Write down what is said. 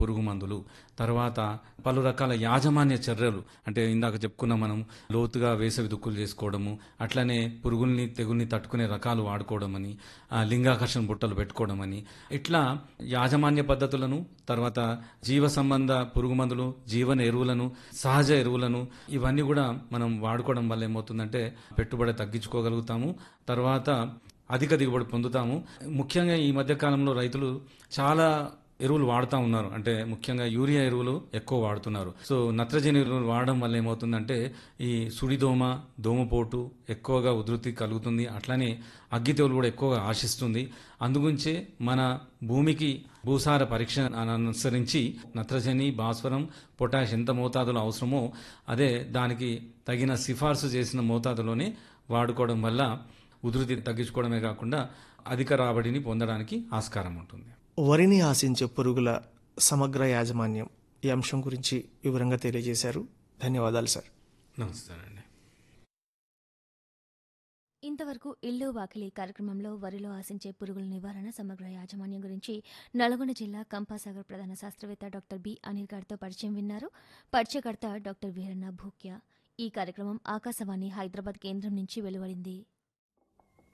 పురుగు మందులు, తర్వాత పలు రకాల యాజమాన్య చర్యలు, అంటే ఇందాక చెప్పుకున్న మనం లోతుగా వేసవి దుక్కులు చేసుకోవడము, అట్లనే పురుగుల్ని తెగుల్ని తట్టుకునే రకాలు వాడుకోవడం అని, లింగాకర్షణ బుట్టలు పెట్టుకోవడం అని, ఇట్లా యాజమాన్య పద్ధతులను, తర్వాత జీవ సంబంధ పురుగు మందులు, జీవన ఎరువులను, సహజ ఎరువులను, ఇవన్నీ కూడా మనం వాడుకోవడం వల్ల ఏమవుతుందంటే పెట్టుబడి తగ్గించుకోగలుగుతాము. తర్వాత అధిక దిగుబడి పొందుతాము. ముఖ్యంగా ఈ మధ్య కాలంలో రైతులు చాలా ఎరువులు వాడుతూ ఉన్నారు. అంటే ముఖ్యంగా యూరియా ఎరువులు ఎక్కువ వాడుతున్నారు. సో నత్రజని ఎరువులు వాడడం వల్ల ఏమవుతుందంటే ఈ సుడిదోమ, దోమపోటు ఎక్కువగా ఉధృతి కలుగుతుంది. అట్లనే అగ్గి తెగులు కూడా ఎక్కువగా ఆశిస్తుంది. అందుగురించే మన భూమికి భూసార పరీక్ష అనుసరించి నత్రజని, భాస్వరం, పొటాష్ ఎంత మోతాదులో అవసరమో అదే దానికి తగిన సిఫార్సు చేసిన మోతాదులోనే వాడుకోవడం వల్ల ఉధృతి తగ్గించుకోవడమే కాకుండా అధిక రాబడిని పొందడానికి ఆస్కారం ఉంటుంది. వరిని ఆశించే పురుగుల సమగ్ర యాజమాన్యం ఈ అంశం గురించి వివరంగా తెలియజేశారు. ధన్యవాదాలు సార్. నమస్తే అండి. ఇంతవరకు ఇల్లు వాకిలి కార్యక్రమంలో వరిలో ఆశించే పురుగుల నివారణ సమగ్ర యాజమాన్యం గురించి నల్గొండ జిల్లా కంపాసాగర్ ప్రధాన శాస్త్రవేత్త డాక్టర్ బి అనిల్ గారితో పరిచయం విన్నారు. పరిచయకర్త డాక్టర్ వీరన్న భూక్యా. ఈ కార్యక్రమం ఆకాశవాణి హైదరాబాద్ కేంద్రం నుంచి వెలువడింది.